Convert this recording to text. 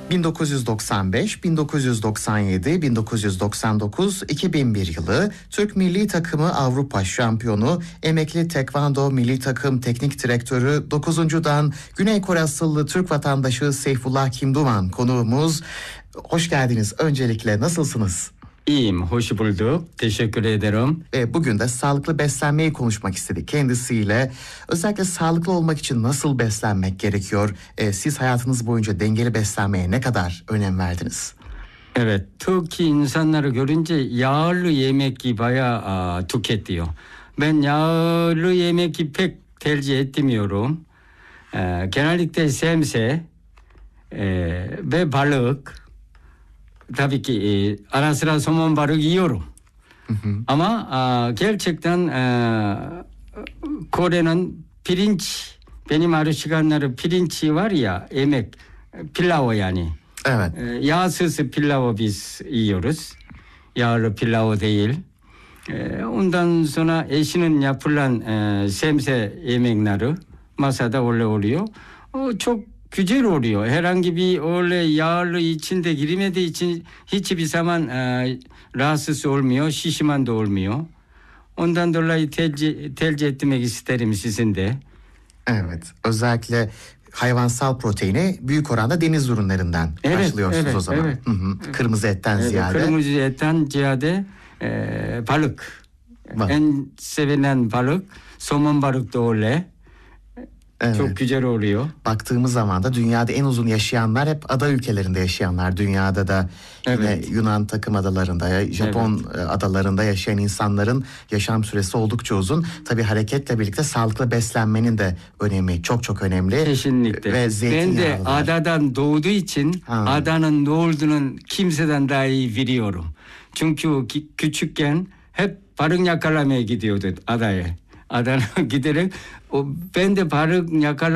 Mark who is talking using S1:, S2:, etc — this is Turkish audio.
S1: 1995, 1997, 1999, 2001 yılı Türk Milli Takımı Avrupa Şampiyonu, emekli Tekvando Milli Takım Teknik Direktörü 9. Dan Güney Kore asıllı Türk vatandaşı Seyfullah Kimduman konuğumuz. Hoş geldiniz. Öncelikle nasılsınız?
S2: İyiyim, hoş bulduk. Teşekkür ederim.
S1: Bugün de sağlıklı beslenmeyi konuşmak istedik kendisiyle. Özellikle sağlıklı olmak için nasıl beslenmek gerekiyor? Siz hayatınız boyunca dengeli beslenmeye ne kadar önem verdiniz?
S2: Evet, Türk insanları görünce yağlı yemek bayağı tüketiyor. Ben yağlı yemek pek tercih etmiyorum. Genellikle sebze ve balık. Tabii ki ara sıra somon balık yiyorum. Ama gerçekten Kore'nin pirinç, benim alışkanları pirinç var ya, yemek, pilav yani.
S1: Evet.
S2: Yağsız pilavı biz yiyoruz. Yağlı pilav değil. Ondan sonra eşinin yapılan sebze yemekleri masada oluyor. O çok güzel oluyor. Herhangi bir öyle yağlı içinde girmediği için hiçbir zaman rahatsız olmuyor, şişman da olmuyor. Ondan dolayı tercih etmek isterim sizin de.
S1: Evet, özellikle hayvansal proteini büyük oranda deniz ürünlerinden karşılıyorsunuz o zaman.
S2: Evet.
S1: Kırmızı etten ziyade.
S2: Kırmızı etten ziyade balık. En sevilen balık, somon balık da öyle.
S1: Evet.
S2: Çok güzel oluyor.
S1: Baktığımız zaman da dünyada en uzun yaşayanlar hep ada ülkelerinde yaşayanlar. Dünyada da yine Yunan takım adalarında, Japon adalarında yaşayan insanların yaşam süresi oldukça uzun. Tabii hareketle birlikte sağlıklı beslenmenin de önemi çok önemli.
S2: Kesinlikle.
S1: Ve
S2: ben de adadan doğduğu için adanın ne olduğunu kimseden daha iyi biliyorum. Çünkü küçükken hep balık yakalamaya gidiyordu adaya. Adana giderek ben de balık yakala